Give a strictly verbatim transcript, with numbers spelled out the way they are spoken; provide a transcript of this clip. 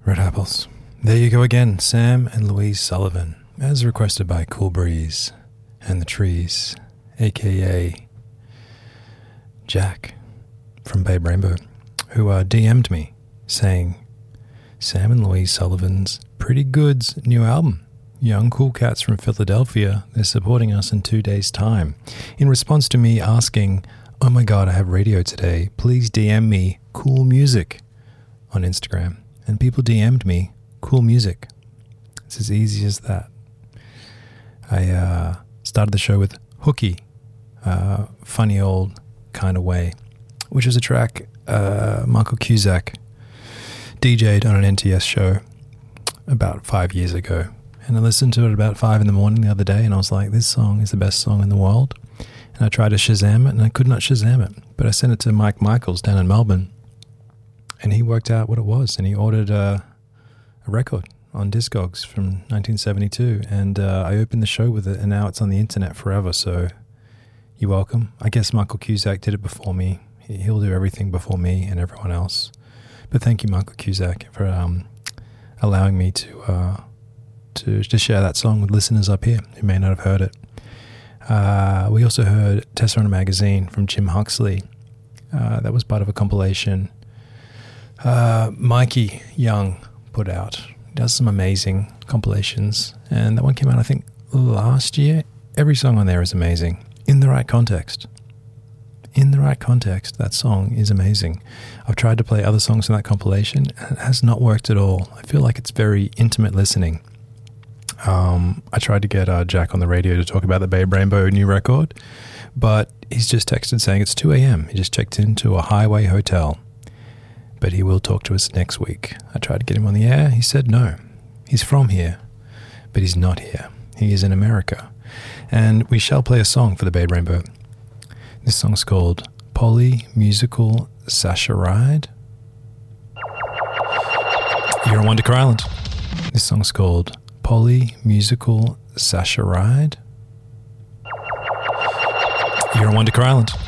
Red Apples. There you go again, Sam and Louise Sullivan, as requested by Cool Breeze and the Trees, aka Jack from Babe Rainbow, who uh, D M'd me saying Sam and Louise Sullivan's Pretty Good's new album. Young cool cats from Philadelphia, they're supporting us in two days' time. In response to me asking, oh my god, I have radio today, please D M me cool music on Instagram. And people D M'd me cool music. It's as easy as that. I uh, started the show with Hooky, uh, funny old kind of way, which is a track uh, Michael Cusack D J'd on an N T S show about five years ago. And I listened to it about five in the morning the other day, and I was like, this song is the best song in the world. And I tried to Shazam it, and I could not Shazam it. But I sent it to Mike Michaels down in Melbourne, and he worked out what it was, and he ordered uh, a record on Discogs from nineteen seventy-two, and uh, I opened the show with it, and now it's on the internet forever, so you're welcome. I guess Michael Cusack did it before me. He'll do everything before me and everyone else. But thank you, Michael Cusack, for um, allowing me to, uh, to to share that song with listeners up here who may not have heard it. Uh, we also heard Tesseract Magazine from Jim Huxley. Uh, that was part of a compilation Uh, Mikey Young put out. He does some amazing compilations, and that one came out I think last year. Every song on there is amazing in the right context. In the right context, that song is amazing. I've tried to play other songs in that compilation, and it has not worked at all. I feel like it's very intimate listening. Um, I tried to get uh, Jack on the radio to talk about the Babe Rainbow new record, but he's just texted saying it's two a.m. He just checked into a highway hotel. But he will talk to us next week. I tried to get him on the air. He said no. He's from here, but he's not here. He is in America. And we shall play a song for the Babe Rainbow. This song's called Poly Musical Saccharide. You're on Wondercar Island. This song's called Poly Musical Saccharide. You're on Wondercar Island.